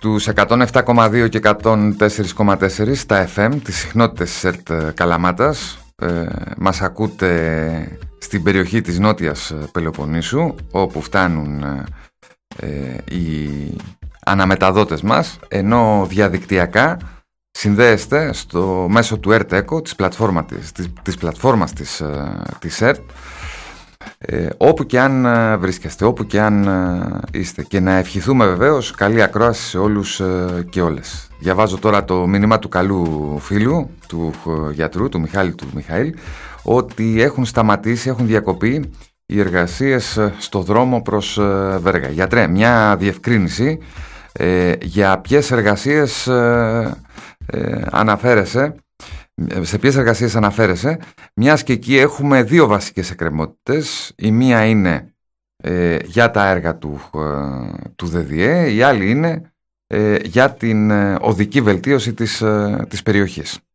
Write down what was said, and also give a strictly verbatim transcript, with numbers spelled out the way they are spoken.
στους εκατόν επτά κόμμα δύο και εκατόν τέσσερα κόμμα τέσσερα στα εφ εμ, τις συχνότητες της ΕΡΤ Καλαμάτας. Ε, μας ακούτε στην περιοχή της Νότιας Πελοποννήσου, όπου φτάνουν ε, οι αναμεταδότες μας, ενώ διαδικτυακά συνδέεστε στο μέσο του ΕΡΤ Echo, της πλατφόρμας της, της, της, πλατφόρμας της, της ΕΡΤ, ε, όπου και αν βρίσκεστε, όπου και αν είστε. Και να ευχηθούμε βεβαίως καλή ακρόαση σε όλους και όλες. Διαβάζω τώρα το μήνυμα του καλού φίλου, του γιατρού, του Μιχάλη, του Μιχαήλ, ότι έχουν σταματήσει, έχουν διακοπεί οι εργασίες στο δρόμο προς Βέργα. Γιατρέ, μια διευκρίνηση, ε, για ποιες εργασίες ε, ε, αναφέρεσαι, σε ποιες εργασίες αναφέρεσαι, μιας και εκεί έχουμε δύο βασικές εκκρεμότητες. Η μία είναι ε, για τα έργα του, ε, του ΔΔΕ, η άλλη είναι ε, για την ε, οδική βελτίωση της, ε, της περιοχής.